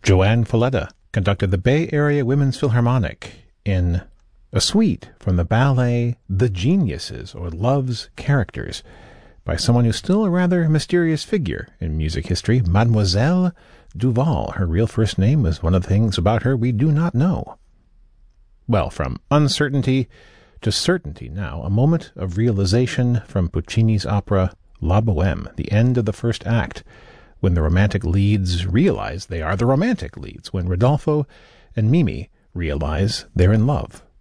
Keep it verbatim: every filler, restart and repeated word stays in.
Joanne Falletta conducted the Bay Area Women's Philharmonic in a suite from the ballet The Geniuses, or Love's Characters, by someone who's still a rather mysterious figure in music history, Mademoiselle Duval. Her real first name is one of the things about her we do not know. Well, from uncertainty to certainty now, a moment of realization from Puccini's opera La Bohème, the end of the first act, when the romantic leads realize they are the romantic leads, when Rodolfo and Mimi realize they're in love.